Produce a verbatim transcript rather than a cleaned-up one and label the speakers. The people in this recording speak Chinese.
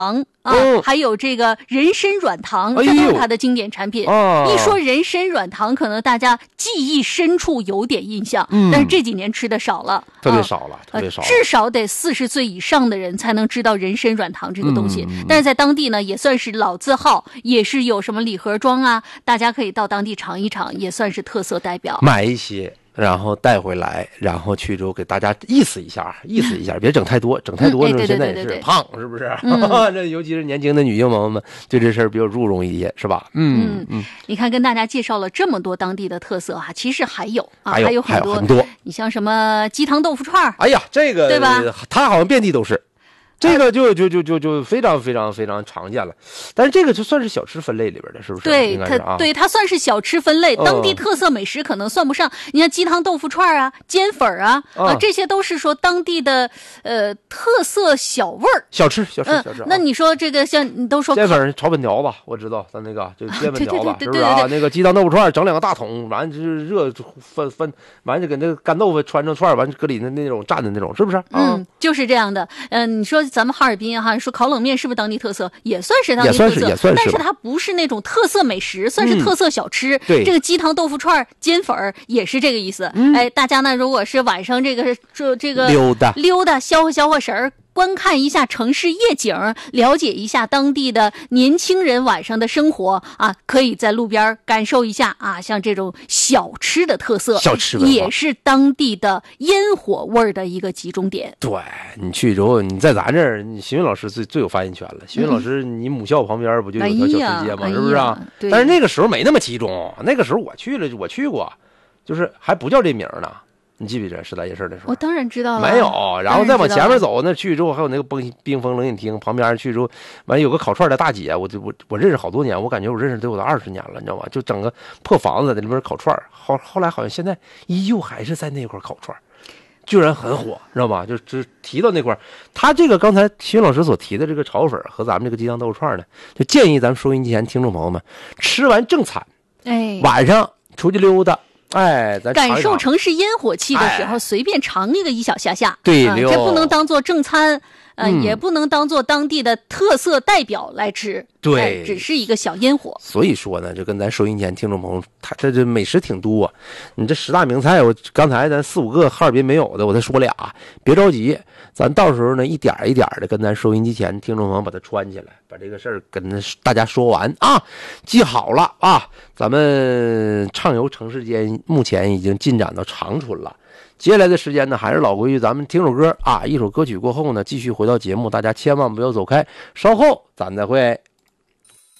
Speaker 1: 啊、
Speaker 2: 嗯，
Speaker 1: 还有这个人参软糖，
Speaker 2: 哎、
Speaker 1: 这都是它的经典产品、
Speaker 2: 啊、
Speaker 1: 一说人参软糖，可能大家记忆深处有点印象、嗯、但是这几年吃的少了，
Speaker 2: 特别少了、啊、特别少了，
Speaker 1: 至少得四十岁以上的人才能知道人参软糖这个东西、嗯、但是在当地呢也算是老字号，也是有什么礼盒装啊，大家可以到当地尝一尝，也算是特色代表，
Speaker 2: 买一些然后带回来，然后去之后给大家意思一下，意思一下，别整太多，整太多那种、嗯哎、现在也是胖，是不是？嗯、这尤其是年轻的女性朋友们对这事儿比较注重一些，是吧？嗯 嗯, 嗯，
Speaker 1: 你看，跟大家介绍了这么多当地的特色啊，其实还有啊，
Speaker 2: 还有
Speaker 1: 还有很多，
Speaker 2: 很多。
Speaker 1: 你像什么鸡汤豆腐串，
Speaker 2: 哎呀，这个
Speaker 1: 对吧？
Speaker 2: 它好像遍地都是。这个就就就就就非常非常非常常见了，但是这个就算是小吃分类里边的，是不是？
Speaker 1: 对，
Speaker 2: 它、啊、
Speaker 1: 对它算是小吃分类，当地特色美食可能算不上。嗯、你看鸡汤豆腐串啊、煎粉啊、嗯、啊，这些都是说当地的呃特色小味儿。
Speaker 2: 小吃，小吃，
Speaker 1: 嗯、
Speaker 2: 小吃。
Speaker 1: 那你说这个像你都说
Speaker 2: 煎粉炒粉条子，我知道，咱那个就煎粉条子，
Speaker 1: 啊、
Speaker 2: 是不是啊？那个鸡汤豆腐串整两个大桶，完就是热分分，完就给那个干豆腐穿成串，完搁里那那种蘸的那种，是不是？
Speaker 1: 嗯，啊、就是这样的。嗯、呃，你说咱们哈尔滨哈。说烤冷面是不是当地特色？也算是当地特色，
Speaker 2: 也算是，
Speaker 1: 但是它不是那种特色美食，算是特色小吃。
Speaker 2: 嗯、对，
Speaker 1: 这个鸡汤豆腐串、煎粉也是这个意思。
Speaker 2: 嗯、
Speaker 1: 哎，大家呢，如果是晚上这个这这个
Speaker 2: 溜达
Speaker 1: 溜达消化消化神儿。观看一下城市夜景，了解一下当地的年轻人晚上的生活啊，可以在路边感受一下啊，像这种小吃的特色，
Speaker 2: 小吃
Speaker 1: 也是当地的烟火味儿的一个集中点。
Speaker 2: 对，你去之后，你在咱这儿，你邢云老师最最有发言权了。邢云老师，你母校旁边不就有条小吃街吗？
Speaker 1: 哎、
Speaker 2: 是不是啊？
Speaker 1: 哎、
Speaker 2: 但是那个时候没那么集中，那个时候我去了，我去过，就是还不叫这名呢。你记不记得时代夜市的时候？
Speaker 1: 我当然知道了。
Speaker 2: 没有，然后再往前面走，那去之后还有那个冰冰封冷饮厅旁边去之后，完有个烤串的大姐，我就我我认识好多年，我感觉我认识得有到二十年了，你知道吗？就整个破房子在里面烤串，后后来好像现在依旧还是在那块烤串，居然很火，知道吗？就只提到那块，他这个刚才徐老师所提的这个炒粉和咱们这个鸡汤豆腐串呢，就建议咱们收音机前听众朋友们吃完正餐，
Speaker 1: 哎，
Speaker 2: 晚上出去溜达。哎，咱尝一尝
Speaker 1: 感受城市烟火气的时候，
Speaker 2: 哎、
Speaker 1: 随便尝一个一小下下，
Speaker 2: 对、
Speaker 1: 啊，这不能当做正餐，呃、
Speaker 2: 嗯，
Speaker 1: 也不能当做当地的特色代表来吃，
Speaker 2: 对、
Speaker 1: 哎，只是一个小烟火。
Speaker 2: 所以说呢，这跟咱收音前听众朋友，他这这美食挺多、啊，你这十大名菜，我刚才咱四五个哈尔滨没有的，我再说俩，别着急，咱到时候呢一点一点的跟咱收音机前听众朋友把它串起来，把这个事儿跟大家说完啊，记好了啊，咱们畅游城市间目前已经进展到长春了。接下来的时间呢，还是老规矩，咱们听首歌啊，一首歌曲过后呢，继续回到节目，大家千万不要走开，稍后咱再会。